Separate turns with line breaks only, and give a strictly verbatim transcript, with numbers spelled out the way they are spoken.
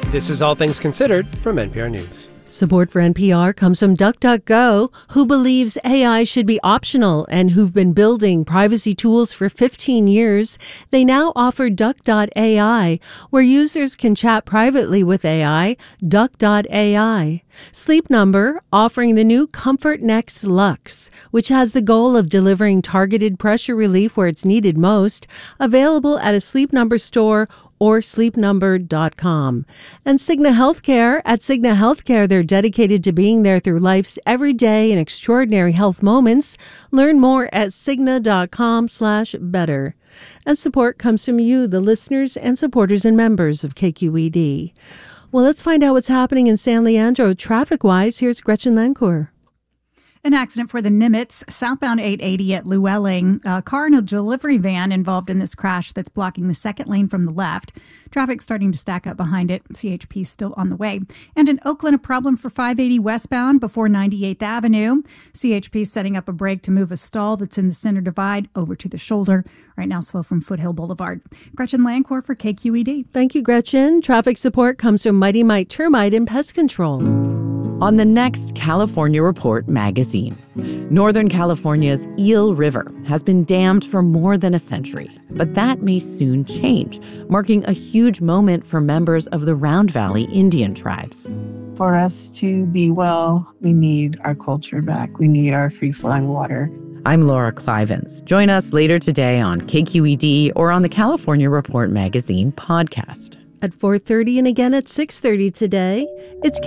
This is All Things Considered from N P R News.
Support for N P R comes from DuckDuckGo, who believes A I should be optional and who've been building privacy tools for fifteen years. They now offer Duck dot A I, where users can chat privately with A I, Duck dot A I. Sleep Number, offering the new Comfort Next Luxe, which has the goal of delivering targeted pressure relief where it's needed most, available at a Sleep Number store or sleep number dot com. And Cigna Healthcare. At Cigna Healthcare, they're dedicated to being there through life's everyday and extraordinary health moments. Learn more at cigna dot com slash better. And support comes from you, the listeners and supporters and members of K Q E D. Well, let's find out what's happening in San Leandro traffic-wise. Here's Gretchen Lancour.
An accident for the Nimitz, southbound eight eighty at Llewellyn. A car and a delivery van involved in this crash that's blocking the second lane from the left. Traffic starting to stack up behind it. C H P still on the way. And in Oakland, a problem for five eighty westbound before ninety-eighth Avenue. C H P setting up a brake to move a stall that's in the center divide over to the shoulder. Right now, slow from Foothill Boulevard. Gretchen Lancour for K Q E D.
Thank you, Gretchen. Traffic support comes from Mighty Mite Termite and Pest Control.
On the next California Report magazine, Northern California's Eel River has been dammed for more than a century, but that may soon change, marking a huge moment for members of the Round Valley Indian tribes.
For us to be well, we need our culture back. We need our free-flowing water.
I'm Laura Clivens. Join us later today on K Q E D or on the California Report magazine podcast.
At four thirty and again at six thirty today, it's